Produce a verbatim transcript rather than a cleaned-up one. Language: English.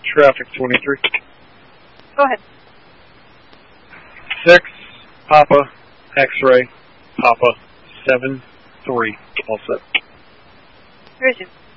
Traffic twenty-three. Go ahead. Six, Papa, X-ray, Papa, seven, three. All set. Resume.